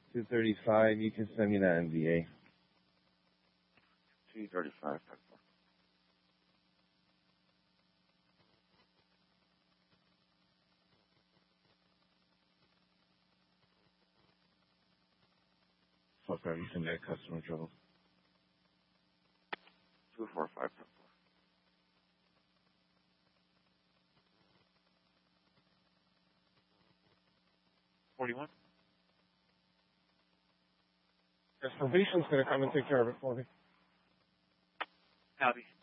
235. You can send me that MVA. 235. 4. Fuck, you send that customer trouble. 245. 41. Yes, probation's going to come and take care of it for me. Copy.